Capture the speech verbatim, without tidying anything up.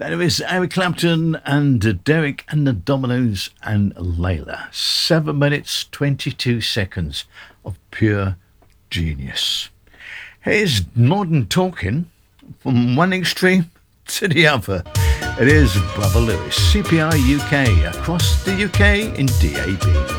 There is Eric Clapton and Derek and the Dominoes and Layla. Seven minutes, twenty-two seconds of pure genius. Here's modern talking from one extreme to the other. It is Brother Lewis, C P I U K, across the U K in D A B.